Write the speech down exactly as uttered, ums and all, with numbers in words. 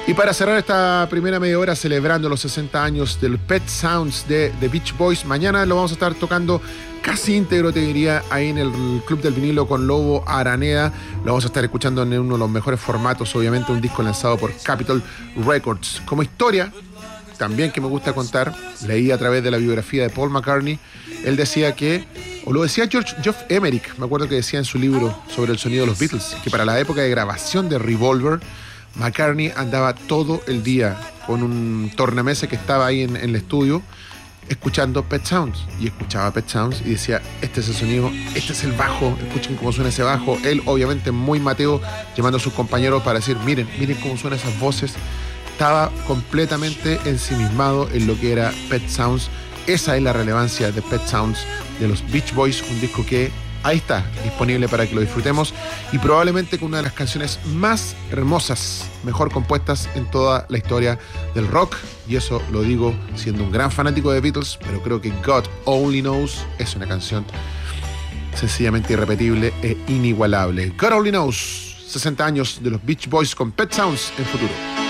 Y para cerrar esta primera media hora celebrando los sesenta años del Pet Sounds de The Beach Boys, mañana lo vamos a estar tocando casi íntegro, te diría, ahí en el Club del Vinilo con Lobo Araneda. Lo vamos a estar escuchando en uno de los mejores formatos, obviamente un disco lanzado por Capitol Records. Como historia, también que me gusta contar, leí a través de la biografía de Paul McCartney, él decía que, o lo decía George Geoff Emerick, me acuerdo que decía en su libro sobre el sonido de los Beatles, que para la época de grabación de Revolver, McCartney andaba todo el día con un tornamesa que estaba ahí en, en el estudio escuchando Pet Sounds, y escuchaba Pet Sounds y decía, este es el sonido, este es el bajo, escuchen cómo suena ese bajo. Él obviamente muy Mateo, llamando a sus compañeros para decir, miren, miren cómo suenan esas voces. Estaba completamente ensimismado en lo que era Pet Sounds. Esa es la relevancia de Pet Sounds de los Beach Boys, un disco que ahí está, disponible para que lo disfrutemos, y probablemente con una de las canciones más hermosas, mejor compuestas en toda la historia del rock, y eso lo digo siendo un gran fanático de Beatles, pero creo que God Only Knows es una canción sencillamente irrepetible e inigualable. God Only Knows, sesenta años de los Beach Boys con Pet Sounds en Futuro.